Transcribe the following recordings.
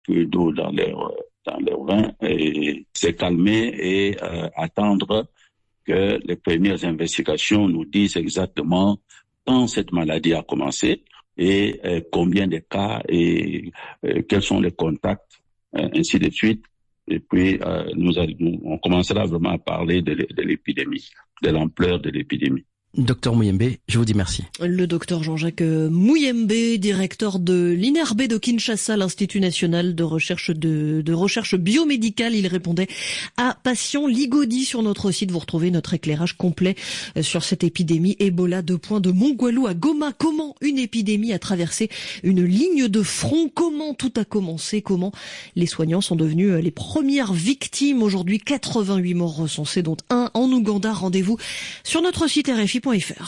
peu d'eau dans leur vin et se calmer et attendre que les premières investigations nous disent exactement quand cette maladie a commencé et combien de cas et quels sont les contacts, ainsi de suite. Et puis, on commencera vraiment à parler de l'épidémie, de l'ampleur de l'épidémie. Docteur Muyembe, je vous dis merci. Le docteur Jean-Jacques Muyembe, directeur de l'INERB de Kinshasa, l'Institut national de recherche biomédicale. Il répondait à Patient Ligodi sur notre site. Vous retrouvez notre éclairage complet sur cette épidémie Ebola de Mongwalou à Goma. Comment une épidémie a traversé une ligne de front? Comment tout a commencé? Comment les soignants sont devenus les premières victimes? Aujourd'hui, 88 morts recensés, dont 1 en Ouganda. Rendez-vous sur notre site RFI.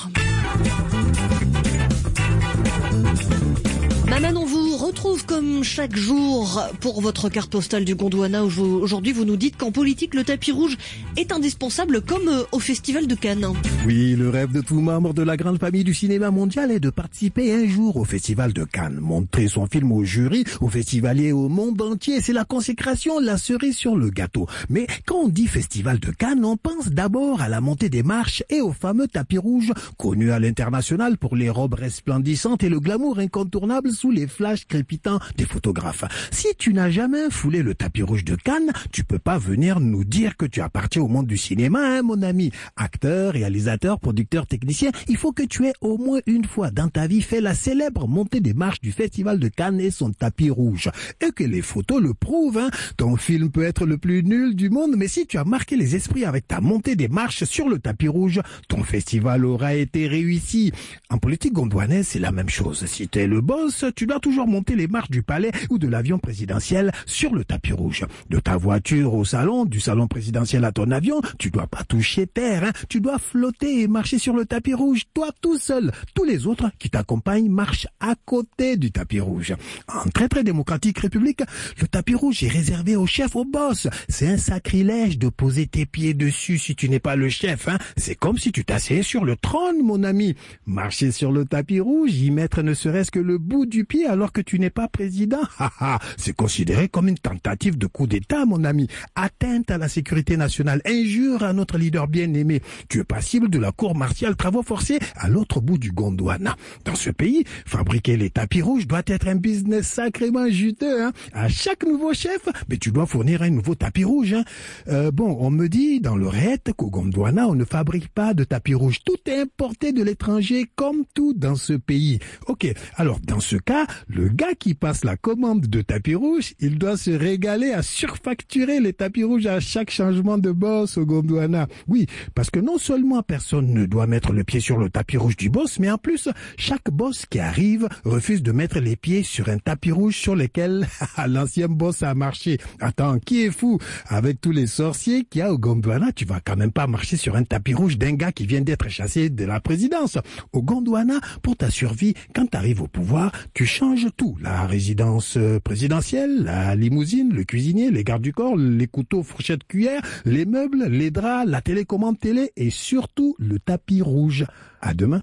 Maman, on vous retrouve comme chaque jour pour votre carte postale du Gondwana. Aujourd'hui, vous nous dites qu'en politique, le tapis rouge est indispensable comme au Festival de Cannes. Oui, le rêve de tout membre de la grande famille du cinéma mondial est de participer un jour au Festival de Cannes. Montrer son film au jury, aux festivaliers au monde entier, c'est la consécration, la cerise sur le gâteau. Mais quand on dit Festival de Cannes, on pense d'abord à la montée des marches et au fameux tapis rouge, connu à l'international pour les robes resplendissantes et le glamour incontournable sous les flashs crépitants des photographes. Si tu n'as jamais foulé le tapis rouge de Cannes, tu peux pas venir nous dire que tu appartiens au monde du cinéma, hein, mon ami. Acteur, réalisateur, producteur, technicien, il faut que tu aies au moins une fois dans ta vie fait la célèbre montée des marches du Festival de Cannes et son tapis rouge. Et que les photos le prouvent, hein. Ton film peut être le plus nul du monde, mais si tu as marqué les esprits avec ta montée des marches sur le tapis rouge, ton festival aura été réussi. En politique gondwanaise, c'est la même chose. Si t'es le boss, tu dois toujours monter les marches du palais ou de l'avion présidentiel sur le tapis rouge. De ta voiture au salon, du salon présidentiel à ton avion, tu dois pas toucher terre, hein. Tu dois flotter et marcher sur le tapis rouge, toi tout seul. Tous les autres qui t'accompagnent marchent à côté du tapis rouge. En très très démocratique république, le tapis rouge est réservé au chef, au boss. C'est un sacrilège de poser tes pieds dessus si tu n'es pas le chef, hein. C'est comme si tu t'asseyais sur le trône, mon ami. Marcher sur le tapis rouge, y mettre ne serait-ce que le bout du pied alors que tu n'es pas président, c'est considéré comme une tentative de coup d'État, mon ami. Atteinte à la sécurité nationale, injure à notre leader bien-aimé. Tu es passible de la cour martiale travaux forcés à l'autre bout du Gondwana. Dans ce pays, fabriquer les tapis rouges doit être un business sacrément juteux, hein. À chaque nouveau chef, mais tu dois fournir un nouveau tapis rouge, hein. On me dit dans l'oreillette qu'au Gondwana, on ne fabrique pas de tapis rouge. Tout est importé de l'étranger, comme tout dans ce pays. Ok, alors dans ce cas, le gars qui passe la commande de tapis rouge, il doit se régaler à surfacturer les tapis rouges à chaque changement de boss au Gondwana. Oui, parce que non seulement personne ne doit mettre le pied sur le tapis rouge du boss, mais en plus, chaque boss qui arrive refuse de mettre les pieds sur un tapis rouge sur lequel l'ancien boss a marché. Attends, qui est fou? Avec tous les sorciers qu'il y a au Gondwana, tu vas quand même pas marcher sur un tapis rouge d'un gars qui vient d'être chassé de la présidence. Au Gondwana, pour ta survie, quand tu arrives au pouvoir, tu changes tout. La résidence présidentielle, la limousine, le cuisinier, les gardes du corps, les couteaux, fourchettes, cuillères, les meubles, les draps, la télécommande télé et surtout le tapis rouge. À demain.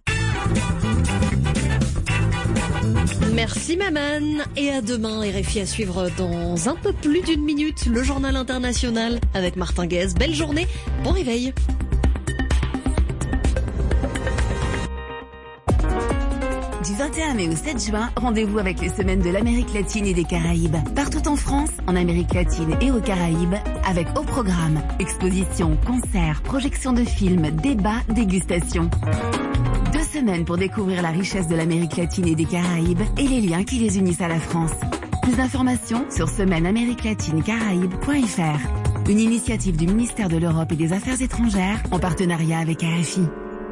Merci Maman et à demain. RFI à suivre dans un peu plus d'une minute le journal international avec Martin Guez. Belle journée, bon réveil. Du 21 mai au 7 juin, rendez-vous avec les semaines de l'Amérique latine et des Caraïbes. Partout en France, en Amérique latine et aux Caraïbes, avec au programme expositions, concerts, projections de films, débats, dégustations. 2 semaines pour découvrir la richesse de l'Amérique latine et des Caraïbes et les liens qui les unissent à la France. Plus d'informations sur semaine-amérique-latine-caraïbes.fr. Une initiative du ministère de l'Europe et des Affaires étrangères en partenariat avec RFI.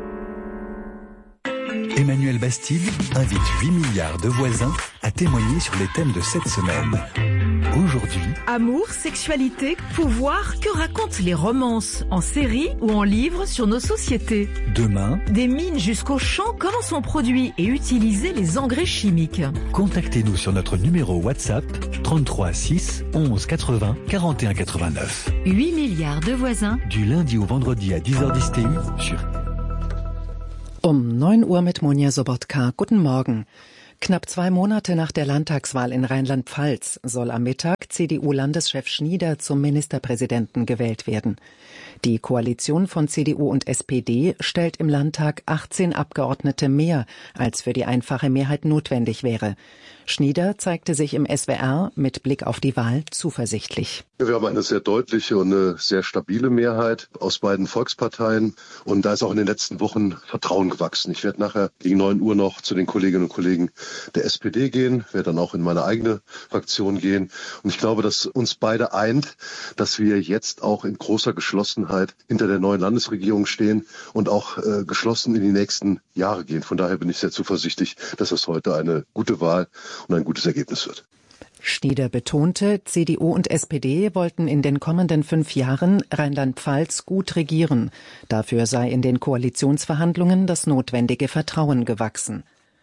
Emmanuel Bastide invite 8 milliards de voisins à témoigner sur les thèmes de cette semaine. Aujourd'hui, amour, sexualité, pouvoir, que racontent les romances, en série ou en livre sur nos sociétés? Demain, des mines jusqu'aux champs, comment sont produits et utilisés les engrais chimiques? Contactez-nous sur notre numéro WhatsApp 33 6 11 80 41 89. 8 milliards de voisins. Du lundi au vendredi à 10h10 TU sur 9 Uhr mit Monja Sobotka. Guten Morgen. Knapp 2 Monate nach der Landtagswahl in Rheinland-Pfalz soll am Mittag CDU-Landeschef Schnieder zum Ministerpräsidenten gewählt werden. Die Koalition von CDU und SPD stellt im Landtag 18 Abgeordnete mehr, als für die einfache Mehrheit notwendig wäre. Schnieder zeigte sich im SWR mit Blick auf die Wahl zuversichtlich. Wir haben eine sehr deutliche und eine sehr stabile Mehrheit aus beiden Volksparteien. Und da ist auch in den letzten Wochen Vertrauen gewachsen. Ich werde nachher gegen 9 Uhr noch zu den Kolleginnen und Kollegen der SPD gehen, werde dann auch in meine eigene Fraktion gehen. Und ich glaube, dass uns beide eint, dass wir jetzt auch in großer Geschlossenheit hinter der neuen Landesregierung stehen und auch geschlossen in die nächsten Jahre gehen. Von daher bin ich sehr zuversichtlich, dass es heute eine gute Wahl und ein gutes Ergebnis wird. Schnieder betonte, CDU und SPD wollten in den kommenden 5 Jahren Rheinland-Pfalz gut regieren. Dafür sei in den Koalitionsverhandlungen das notwendige Vertrauen gewachsen.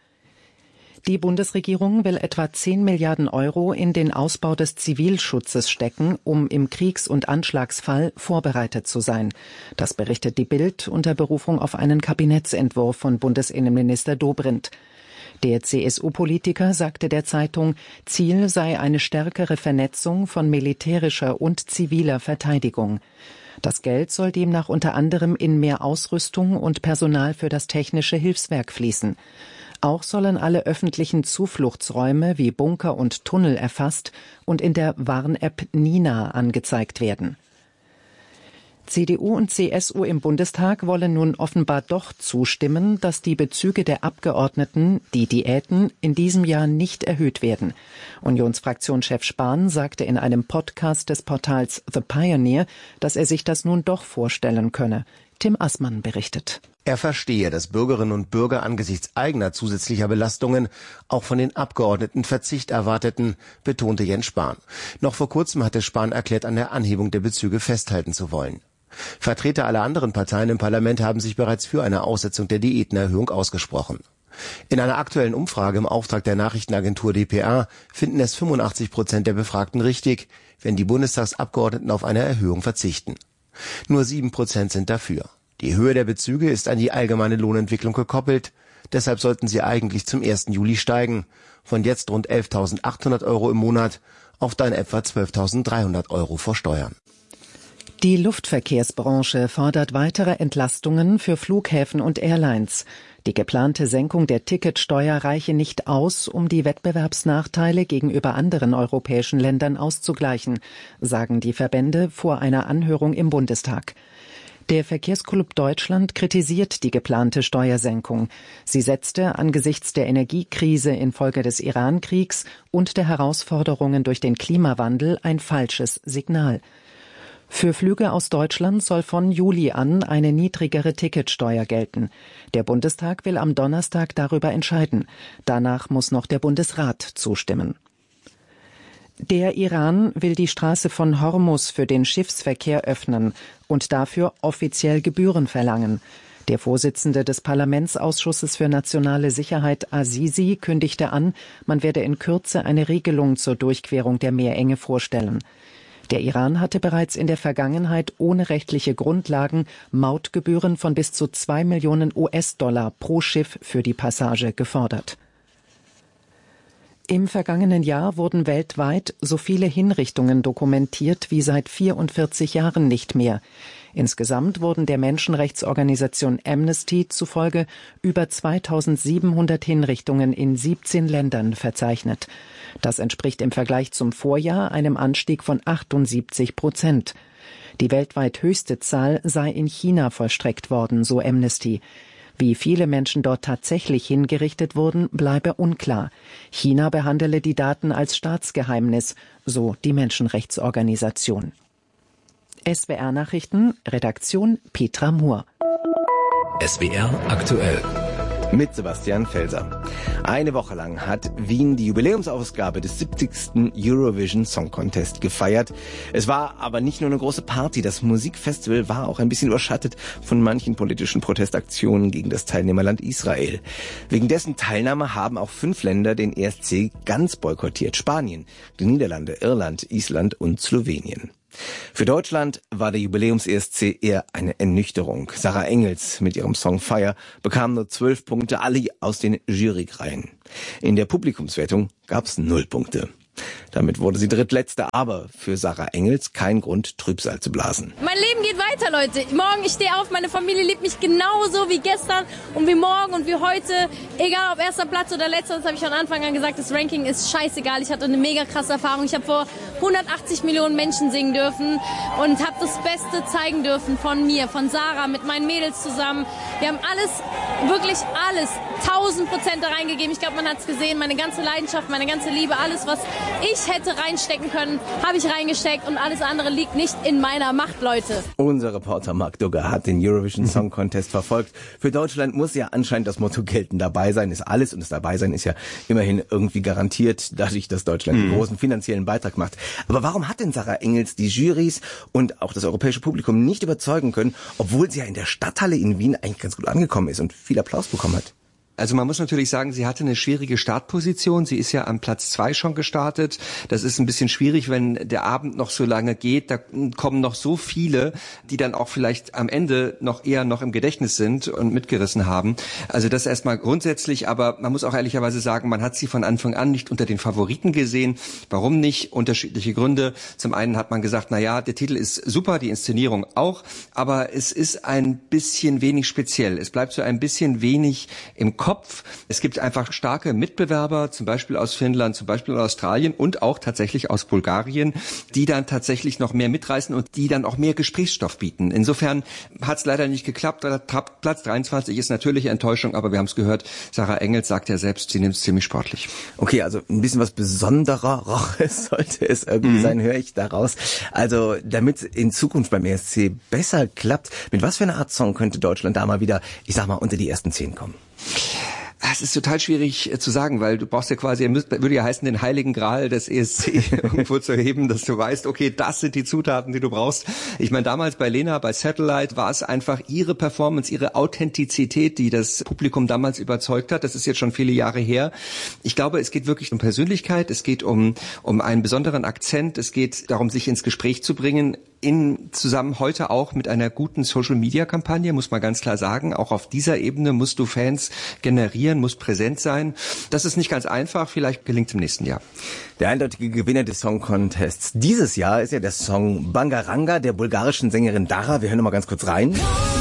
Die Bundesregierung will etwa 10 Milliarden Euro in den Ausbau des Zivilschutzes stecken, um im Kriegs- und Anschlagsfall vorbereitet zu sein. Das berichtet die Bild unter Berufung auf einen Kabinettsentwurf von Bundesinnenminister Dobrindt. Der CSU-Politiker sagte der Zeitung, Ziel sei eine stärkere Vernetzung von militärischer und ziviler Verteidigung. Das Geld soll demnach unter anderem in mehr Ausrüstung und Personal für das technische Hilfswerk fließen. Auch sollen alle öffentlichen Zufluchtsräume wie Bunker und Tunnel erfasst und in der Warn-App Nina angezeigt werden. CDU und CSU im Bundestag wollen nun offenbar doch zustimmen, dass die Bezüge der Abgeordneten, die Diäten, in diesem Jahr nicht erhöht werden. Unionsfraktionschef Spahn sagte in einem Podcast des Portals The Pioneer, dass er sich das nun doch vorstellen könne. Tim Assmann berichtet. Er verstehe, dass Bürgerinnen und Bürger angesichts eigener zusätzlicher Belastungen auch von den Abgeordneten Verzicht erwarteten, betonte Jens Spahn. Noch vor kurzem hatte Spahn erklärt, an der Anhebung der Bezüge festhalten zu wollen. Vertreter aller anderen Parteien im Parlament haben sich bereits für eine Aussetzung der Diätenerhöhung ausgesprochen. In einer aktuellen Umfrage im Auftrag der Nachrichtenagentur dpa finden es 85% der Befragten richtig, wenn die Bundestagsabgeordneten auf eine Erhöhung verzichten. Nur 7% sind dafür. Die Höhe der Bezüge ist an die allgemeine Lohnentwicklung gekoppelt. Deshalb sollten sie eigentlich zum 1. Juli steigen. Von jetzt rund 11.800 Euro im Monat auf dann etwa 12.300 Euro vor Steuern. Die Luftverkehrsbranche fordert weitere Entlastungen für Flughäfen und Airlines. Die geplante Senkung der Ticketsteuer reiche nicht aus, um die Wettbewerbsnachteile gegenüber anderen europäischen Ländern auszugleichen, sagen die Verbände vor einer Anhörung im Bundestag. Der Verkehrsclub Deutschland kritisiert die geplante Steuersenkung. Sie setzte angesichts der Energiekrise infolge des Iran-Kriegs und der Herausforderungen durch den Klimawandel ein falsches Signal. Für Flüge aus Deutschland soll von Juli an eine niedrigere Ticketsteuer gelten. Der Bundestag will am Donnerstag darüber entscheiden. Danach muss noch der Bundesrat zustimmen. Der Iran will die Straße von Hormuz für den Schiffsverkehr öffnen und dafür offiziell Gebühren verlangen. Der Vorsitzende des Parlamentsausschusses für nationale Sicherheit, Azizi, kündigte an, man werde in Kürze eine Regelung zur Durchquerung der Meerenge vorstellen. Der Iran hatte bereits in der Vergangenheit ohne rechtliche Grundlagen Mautgebühren von bis zu 2 Millionen US-Dollar pro Schiff für die Passage gefordert. Im vergangenen Jahr wurden weltweit so viele Hinrichtungen dokumentiert wie seit 44 Jahren nicht mehr. Insgesamt wurden der Menschenrechtsorganisation Amnesty zufolge über 2700 Hinrichtungen in 17 Ländern verzeichnet. Das entspricht im Vergleich zum Vorjahr einem Anstieg von 78%. Die weltweit höchste Zahl sei in China vollstreckt worden, so Amnesty. Wie viele Menschen dort tatsächlich hingerichtet wurden, bleibe unklar. China behandele die Daten als Staatsgeheimnis, so die Menschenrechtsorganisation. SWR Nachrichten, Redaktion Petra Mohr. SWR aktuell. Mit Sebastian Felser. Eine Woche lang hat Wien die Jubiläumsausgabe des 70. Eurovision Song Contest gefeiert. Es war aber nicht nur eine große Party. Das Musikfestival war auch ein bisschen überschattet von manchen politischen Protestaktionen gegen das Teilnehmerland Israel. Wegen dessen Teilnahme haben auch 5 Länder den ESC ganz boykottiert. Spanien, die Niederlande, Irland, Island und Slowenien. Für Deutschland war der Jubiläums-ESC eher eine Ernüchterung. Sarah Engels mit ihrem Song Fire bekam nur 12 Punkte, alle aus den Juryreihen. In der Publikumswertung gab's 0 Punkte. Damit wurde sie drittletzte, aber für Sarah Engels kein Grund, Trübsal zu blasen. Mein Leben geht weiter, Leute. Morgen, ich stehe auf, meine Familie liebt mich genauso wie gestern und wie morgen und wie heute. Egal ob erster Platz oder letzter, das habe ich von Anfang an gesagt, das Ranking ist scheißegal. Ich hatte eine mega krasse Erfahrung. Ich habe vor 180 Millionen Menschen singen dürfen und habe das Beste zeigen dürfen von mir, von Sarah, mit meinen Mädels zusammen. Wir haben alles, wirklich alles, 1000% da reingegeben. Ich glaube, man hat es gesehen, meine ganze Leidenschaft, meine ganze Liebe, alles, was ich hätte reinstecken können, habe ich reingesteckt und alles andere liegt nicht in meiner Macht, Leute. Unser Reporter Marc Dugger hat den Eurovision Song Contest verfolgt. Für Deutschland muss ja anscheinend das Motto gelten, dabei sein ist alles und das Dabeisein ist ja immerhin irgendwie garantiert, dadurch, dass Deutschland einen großen finanziellen Beitrag macht. Aber warum hat denn Sarah Engels die Jurys und auch das europäische Publikum nicht überzeugen können, obwohl sie ja in der Stadthalle in Wien eigentlich ganz gut angekommen ist und viel Applaus bekommen hat? Also man muss natürlich sagen, sie hatte eine schwierige Startposition. Sie ist ja am Platz 2 schon gestartet. Das ist ein bisschen schwierig, wenn der Abend noch so lange geht. Da kommen noch so viele, die dann auch vielleicht am Ende noch eher im Gedächtnis sind und mitgerissen haben. Also das erstmal grundsätzlich, aber man muss auch ehrlicherweise sagen, man hat sie von Anfang an nicht unter den Favoriten gesehen. Warum nicht? Unterschiedliche Gründe. Zum einen hat man gesagt, na ja, der Titel ist super, die Inszenierung auch, aber es ist ein bisschen wenig speziell. Es bleibt so ein bisschen wenig im Kopf. Es gibt einfach starke Mitbewerber, zum Beispiel aus Finnland, zum Beispiel aus Australien und auch tatsächlich aus Bulgarien, die dann tatsächlich noch mehr mitreißen und die dann auch mehr Gesprächsstoff bieten. Insofern hat es leider nicht geklappt. Platz 23 ist natürlich Enttäuschung, aber wir haben es gehört, Sarah Engels sagt ja selbst, sie nimmt es ziemlich sportlich. Okay, also ein bisschen was Besondereres sollte es irgendwie sein, höre ich daraus. Also damit in Zukunft beim ESC besser klappt, mit was für einer Art Song könnte Deutschland da mal wieder, ich sag mal, unter die ersten 10 kommen? Es ist total schwierig zu sagen, weil du brauchst ja quasi, würde ja heißen, den heiligen Gral des ESC irgendwo zu heben, dass du weißt, okay, das sind die Zutaten, die du brauchst. Ich meine, damals bei Lena, bei Satellite war es einfach ihre Performance, ihre Authentizität, die das Publikum damals überzeugt hat. Das ist jetzt schon viele Jahre her. Ich glaube, es geht wirklich um Persönlichkeit, es geht um einen besonderen Akzent, es geht darum, sich ins Gespräch zu bringen, zusammen heute auch mit einer guten Social-Media-Kampagne, muss man ganz klar sagen. Auch auf dieser Ebene musst du Fans generieren, musst präsent sein. Das ist nicht ganz einfach, vielleicht gelingt es im nächsten Jahr. Der eindeutige Gewinner des Song Contests dieses Jahr ist ja der Song Bangaranga der bulgarischen Sängerin Dara. Wir hören noch mal ganz kurz rein.